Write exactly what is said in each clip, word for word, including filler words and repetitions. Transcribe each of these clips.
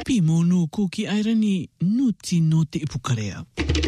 Pi monu kuki airani nuti no te ipukarea.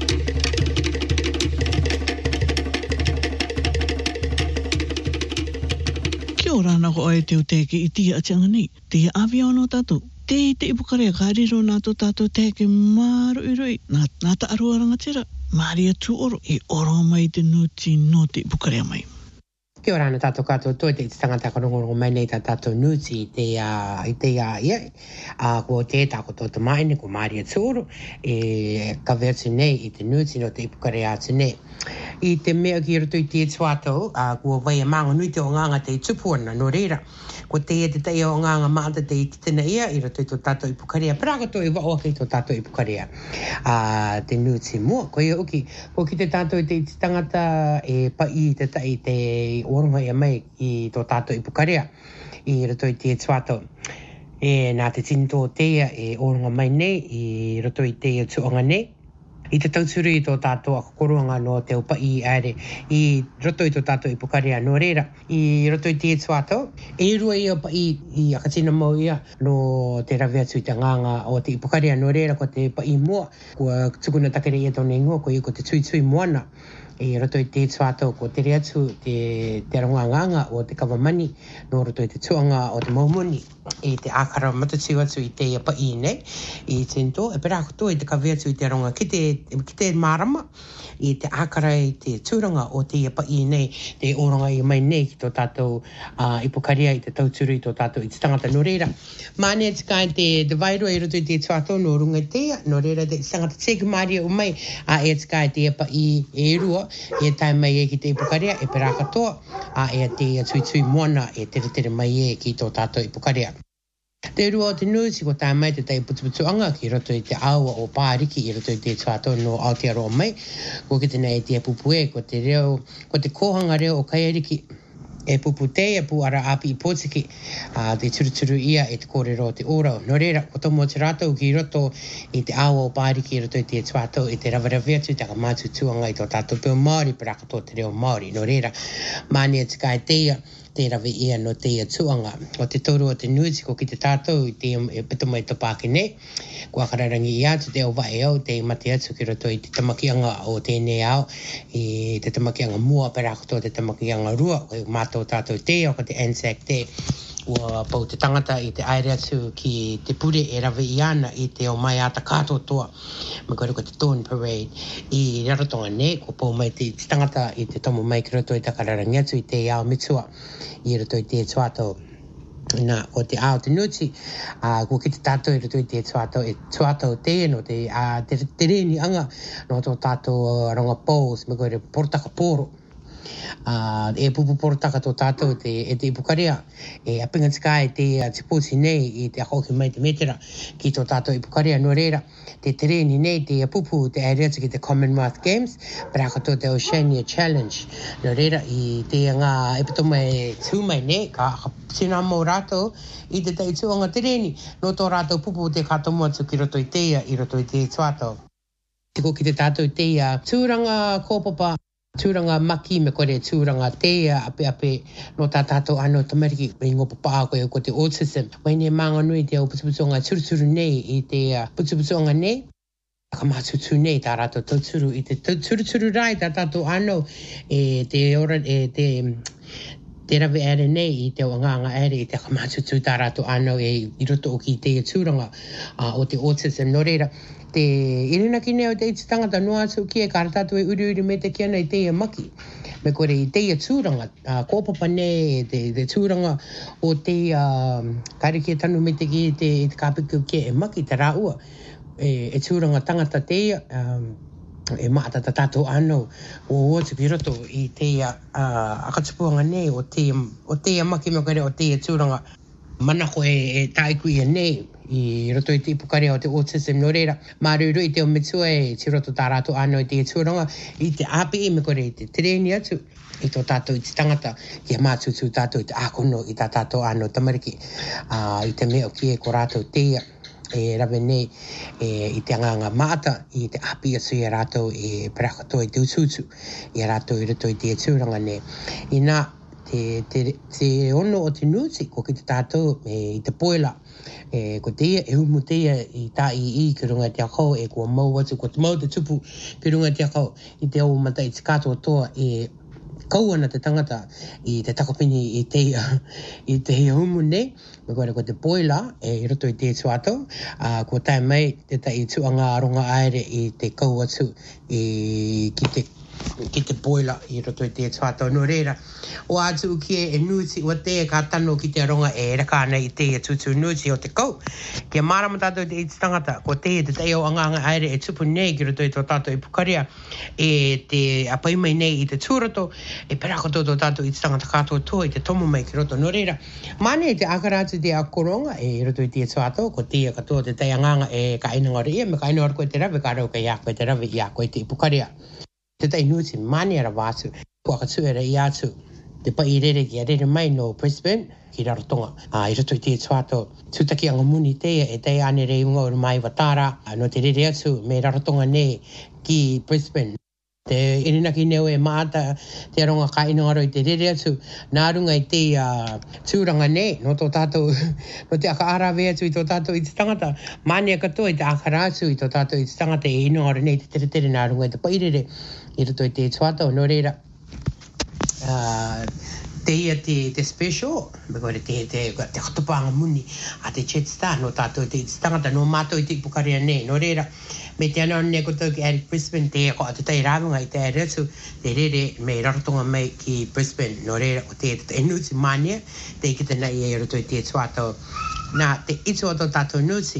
Kia ora na ko ai te uteke i tia atianga nei. Te awia ono tatu. Te te ipukarea kariro nā to tatu teke maru iroi. Nā, nā ta arua rangatira. Maria tu oro. E oro mai te nuti no te ipukarea mai. Kia ora ana tātou katoa toi te tangata karongorongo mai nei tā tātou nuti i te a i te a ia a ko te tāko tō te maine ko Maria Tūru e ka vertu nei i te nuti no te ipukare atu nei. I te mea ki roto i te tuatau a ko vai a manga nui te o nganga te tupuana no reira. Ko te e te tei o nganga maata te i titena ia i roto i tō tātou ipukarea. Paraka tō i wao ki tō tātou ipukarea. A te nuti mua. Ko ia uki, ko ki te tātou i te tangata e pa i te tai te oronga ia mai i tō tātou ipukarea. I roto i te tuatau. E nā te tinto teia e oronga mai nei i roto i te tuonga nei. I te tauturu i tō tātou a kokoroanga no te upa i aere i roto i tō tātou i pukarea no reira. I roto i te tuatau. E rua i opa i, i akatina mau ia no te rawe atu i te nganga o te ipukarea no reira ko te pa i mua. Kua tukuna takere i tōne ingoa ko i ko te tui tui moana. E roto i te tuatau ko te reatu te, te ranganganga o te kawamani no roto i te tuanga o te maumuni. I te ākara matatiu atu i te apa i nei. I te nto, e pera koto i te kawe atu i te ronga ki te, ki te marama. I te ākara i te tūranga o te apa i nei. Te oronga i mai nei ki tō tātou uh, ipukaria i te tauturu i tō tātou i te tangata no reira. Mane te kai te devairo i roto i te tuatau no runga tea. No reira te tangata teke maria o mai. A e te kai te apa i e rua. E tai mai e ki te ipukaria e pera katoa. A e te tui tui moana e tere tere mai e ki tō tātou ipukaria. Te rua o te nuti ko tā mai te tai putuputuanga ki roto i te aua o pāriki i roto i te tuatau no Aotearoa mai. Ko ki te nei te pupue, ko te reo, ko te kohanga reo o Kaiariki e pupu te e pu ara api i Pōtiki. Uh, te turuturu ia e te kōrero o te ora. No reira, ko tomo te rātou ki roto i te aua o pāriki i roto i te tuatau i te rawarawe atu i te kamātu tuanga i tō tātou pēo Māori, paraka tō te reo Māori. No reira, mani e te kai teia. Te rawe ia no te tuanga. O te toro o te nuti ko ki te tātou i te e pito mai to pāke nei. Ko akararangi i atu te o wae au, te mate atu ki roto i te tamakianga o tēnei au. I te tamakianga mua perakoto te tamakianga rua. Ko mātou tātou te o ka te Anzac te. Ua pau te tangata i te aere atu ki te pure e rawe i ana i te o mai ata kātoa toa. Me kore ko te Dawn Parade i rarotonga ne, ko pau mai te tangata i te tomo mai ki roto i takararangi atu i te ao mitua i roto i te tuatau. Nā, ko te ao te nuti, uh, ko ki te tātou i roto i te tuatau, e tuatau te no te, uh, te, te reni anga no tō tātou ronga pōs, me kore portaka pōro. Uh, e pupu porotaka tō tātou te, e te ipukarea e apinga tika e te uh, te pōsi nei i te ahoki mai te metera ki tō tātou ipukarea no reira te tereni nei te pupu te aereata ki te Commonwealth Games paraka tō te Oceania Challenge no reira i te ngā epitoma e tūmai nei ka tina mō rātou i te tei tuanga tereni no tō rātou pupu te katomo atu ki roto i teia i roto i te tuatau te ko ki te tātou teia tūranga kōpapa tūranga maki me kore tūranga teia ape ape no tā tātou ano tamariki me ngō papa koe ko te autism. Mai ne manga nui te au putuputonga turuturu nei i te uh, putuputonga nei. Ka mātutu nei tā rātou tauturu i te turuturu rai tā tātou ano e te ora e te te rawe ere nei i te nganga ere i te kamātutu tā rātou ano e i roto o ki te tūranga uh, o te autism no reira. Te irina ki neo te iti tangata noa atu ki e kāratatu e uri uri me te kia nei te maki. Me kore i te tūranga, uh, kōpapa nei te, te tūranga o te uh, kariki e tanu me te ki te, te kāpiku ki e maki, te rā ua. E, e tūranga tangata te um, e maata ta tātou ano o otu ki roto i te uh, akatupuanga nei o te, o te maki me kore o te tūranga. Manako e, e taiku i nei i roto i te ipukarea o te autism no reira. Maruru i te o mitua e ti roto tā rātou ano i te tūranga i te api i me kore i te tereni atu i tō tātou i te tangata i a mātutu tātou i te ākono i tā tātou ano tamariki uh, i te mea o ki e ko rātou teia e rawe nei e, i te anganga maata i te api atu i a rātou e parakato i te ututu i a rātou i roto i te tūranga nei. I nā Te, te, te ono o te nuti ko ki te tātou e, i te poela e ko te e umu te i ta i i ki runga te ako e kua mau atu ko te mau te tupu ki runga te ako i te au mata i te katoa toa e kauana te tangata i te takopini i te i te umu nei me koe ko te boila e i roto i te tuato a ko tai mai te ta i tuanga aronga aere i te kau atu i ki te ki te boila i roto i te tuato no reira o atu ki e nuti o te ka tano ki te aronga e raka nei i te tutu nuti o te kau ki a marama tato i te iti tangata ko te te te o anganga aere e tupu nei ki roto i tō tato i pukaria e te apai mai nei i te tūroto e perako tō tato i te tangata katoa tō i te tomo mai ki roto no reira mane te akaratu te akoronga e roto i te tuato ko te katoa te te anganga e ka inanga ria me ka inanga koe te rawe ka rau ka ia koe te rawe ia koe te i pukaria te tai nuti mani ara wātu, kua katu era i atu, te pa i rere ki a rere mai no Brisbane, ki Rarotonga. Uh, I roto i te tuato, tūtaki anga muni teia e te ane rei unga uru mai watara, uh, no te rere atu me Rarotonga ne ki Brisbane. Te irinaki neo e maata te aronga ka inangaro i te rere atu, nā runga i te uh, tūranga ne, no tō tātou, no te aka arawe atu i tō tātou i te tangata, mani a katoa i te akara atu i tō tātou i te tangata e inangaro ne, te tere tere nā runga i te pairere, i roto i te tuatau, no reira, uh, te ia te, te special, me koe te, te, te katupanga muni a te Jetstar, no tātou te tangata, no mātou i te pukaria ne, no reira, me te anau ne koto ki Eric Brisbane, te ko atu tai rāwunga i te aretu, te rere me Rarotonga mai ki Brisbane, no reira, o te te enuti mania, te ikita nei e roto i te tuatau, nā te ito o tō tātou nuti,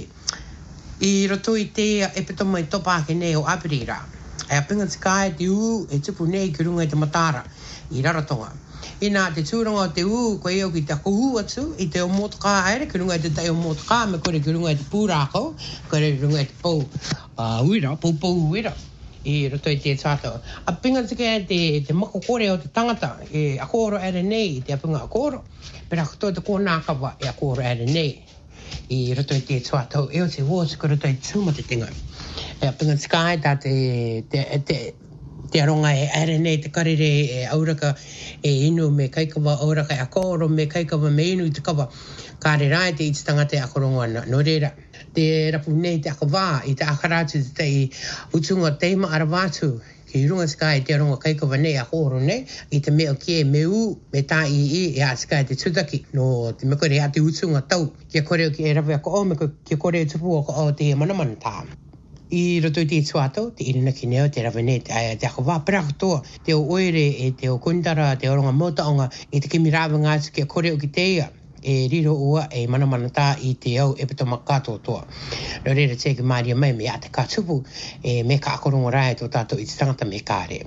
i roto i te epitoma i topa ake nei o Abirira, e a pinga te kai te u e tupu nei ki runga i te matara i Rarotonga. I nā te tūranga o te u, koe eo ki te ako u atu, i te o motoka aere, ki runga i te tai o motoka, me kore ki runga i te pūrāko, kore ki runga i te pau uh, uira, pau pau uira, i roto i te tātou. A pinga te kai te, te makokore o te tangata, e akoro aere nei, i te a pinga akoro, pera kuto te kōnākawa e akoro aere nei, i roto i te tātou, e o te wōs, ko roto i tūma te tinga. E a pinga sky ta te te te te aronga e aere nei te karere e auraka e inu me kaikawa auraka e akoro me kaikawa me inu i te kawa kāre rai te iti tangata e akoronga no reira te rapu nei te akawā i te akaratu te te utunga teima arawatu ki runga sky te aronga kaikawa nei akoro nei i te meo kie me u me tā i i e a sky te tutaki no te me kore a te utunga tau kia kore o ki e rawe ako o me kia kore e tupu ako o te manamana tā. I roto i te tuatau, te irina ki neo, te rawe nei, te, te ako wā perakotoa, te o oere, e te o kundara, te oronga motaonga, e te kimi rawe ngātu ki a kore o ki teia, e riro ua e manamana tā i te au e pito makato toa. No reira te ki māria mai me a te kātupu, e me ka akorongo rai tō tātou i te tangata me kāre.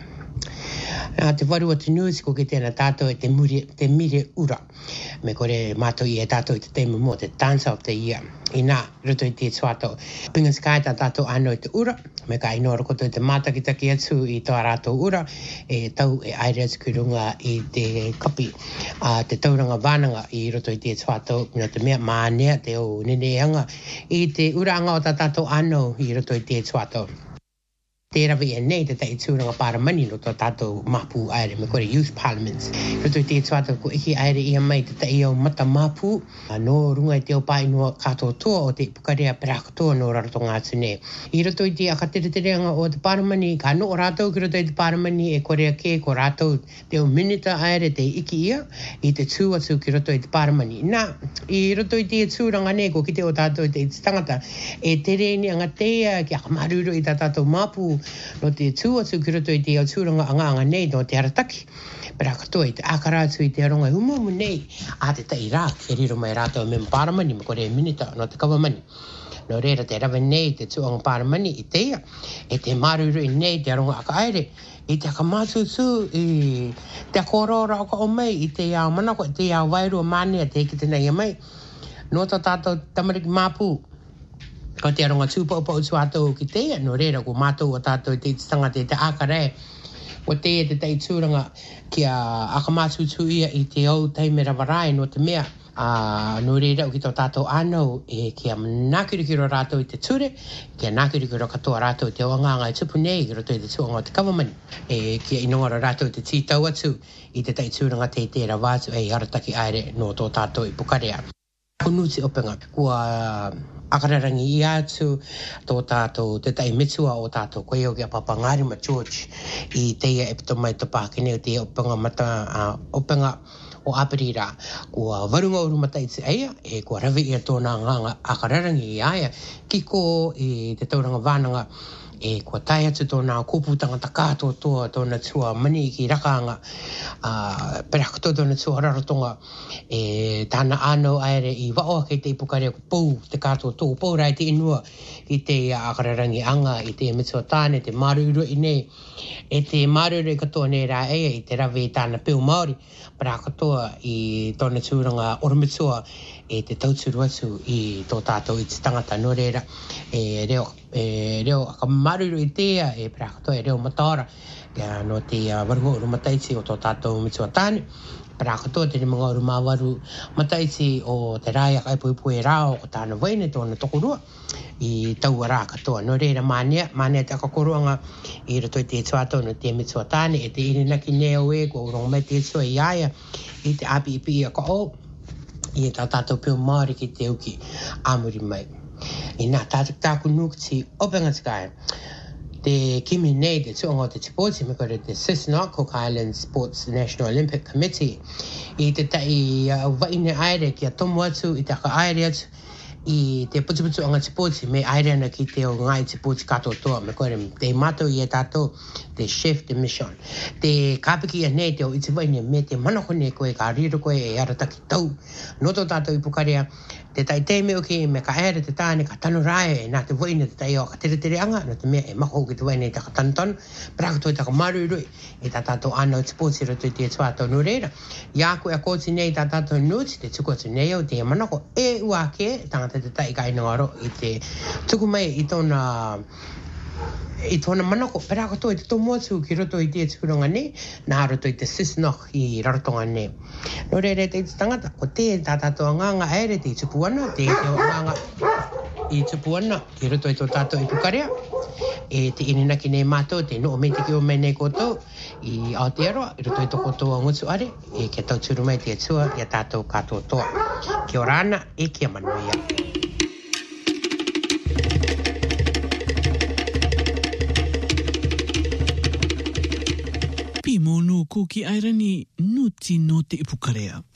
Nā te warua te nusi ko ki tēnā tātou e te, muri, te mire ura. Me kore mātou i e tātou i te teimu mō, te dance of the year. I nā, roto i te tuatau. Pinga skai tā tātou anō i te ura. Me ka inora koto i te mātakitaki atu i tō rātou ura. E tau e aere atu ki runga i te kapi. Uh, te tauranga wānanga i roto i te tuatau. Mino te mea mānea te o neneanga. I te ura anga o tā tātou anō i roto i te tuatau. Te rawe e nei te tai tūranga paramani no tō tātou mapu aere me kore youth parliaments. Roto i te tuatau ko iki aere ia mai te tai au mata mapu. No runga i te o pai noa kātou toa o te pukarea perakatoa no Rarotonga atu ne. I roto i te akateretereanga o te paramani, ka no o rātou ki roto i te paramani e korea ke ko rātou te o minita aere te iki ia i te tū atu ki roto i te paramani. Nā, i roto i te tūranga ne ko ki te o tātou i te tangata e te reini anga teia ki akamaruru i tā tātou mapu no te tū atu ki roto i te au tūranga anga anga nei no te arataki. Pera katoa i te akara atu i te aronga umumu nei a te tai rā ke riro mai rātou me paramani me kore minita no te kawamani. No reira te rawe nei te tūanga paramani i teia e te maruru i nei te aronga aka aere i te akamatu tū i te akorora aka o mai i te au manako i te au wairua mania te ki te nei mai. No tā tātou tamariki māpū ko te aronga tūpau tu atou ki teia, no reira ko mātou o tātou te tanga te te akare, o teia te tei tūranga ki a akamātu tū ia i te au teime rawarai no te mea, uh, no reira o ki tō tātou anau e ki a nākirikiro rātou i te ture, ki a nākirikiro katoa rātou te oanganga i tupu nei ki roto i te tuanga o te kawamani, e ki a inongara rātou te tītau atu i te tei tūranga te te rawātu e arataki aere no tō tātou i Pukarea. Kunuti openga kua akararangi i atu tō tātou te tai metua o tātou koe o kia papangari ma George i teia e pito mai to Pākene o te openga mata uh, openga o Aperira kua varunga uru mata i te aia e kua rawi ia tōna nganga akararangi i aia kiko i te tauranga wānanga e kua tai atu tōna kōpūtanga ta kātoa toa tōna tua mani ki rakanga uh, perakatoa tōna tua rarotonga e tāna ānau aere i waoa kei te ipukarea ku pou te kātoa tō pou rai te inua i te akararangi anga i te mitua tāne te maruru i nei e te maruru i katoa nei rā eia i te rawe i tāna peo Māori perakatoa i tōna tūranga ormitua e te tauturu atu i tō tātou i te tangata no reira e reo e reo ka maruru i tea e prakatoa e reo matara kia no te uh, warungo uru mataiti o tō tātou mitua tāne prakatoa te mga uru mawaru mataiti o te rāia kai pui pui rao ko tāna waine tōna tokorua i taua rā katoa no reira mānea mānea te akakoruanga i rato i te tuatau no te mitua tāne e te irinaki neo e ko urong mai te tua i aia i te api ipi a ka o i e tā tātou pio Māori ki te uki amuri mai. I nā tātou tāku nukti openga tikai. Te kimi nei te tuonga o te tipoti me kore te Cessnock, Cook Islands Sports National Olympic Committee. I te tai uh, waine aere ki a tomu atu, i te aka aere atu, i te putuputu o ngā tipoti me aere ana ki te o ngai tipoti katoa toa. Me kore te mato i e tātou, te chef de mission. Te kāpiki a nei te o iti waine me te manakone koe ka riro koe e arataki tau. Noto tātou i pukaria, te tai te meo ki me ka ere te tāne ka tanu rae e nā te waine te tai o ka tere tere anga no te mea e mako ki te waine i taka tanu tanu prakatoa i taka marurui e tā tātou anau te pōti rato i te tuatau no reira ia koe a kōti nei tā tātou nuti te tuku atu nei au te manako e ua ke tangata te tai ka ina ngaro i te tuku mai i tōna i tōna manako perakatoa i te tomu atu ki roto i te tukuranga nei nā roto i te Cessnock i rarotonga nei no reire te te tangata ko te tā tātou nganga aere te i tupu ana te te nganga i tupu ana ki roto i tō tātou i pukarea e te ininaki nei mātou te no o mei te ki o mei nei koutou i Aotearoa i roto i tō koutou a ngutu are e kia tau turu mai te atua i a tātou katoa toa kia orana e kia manuia. Monu ko ki airani nuti no te ipukarea.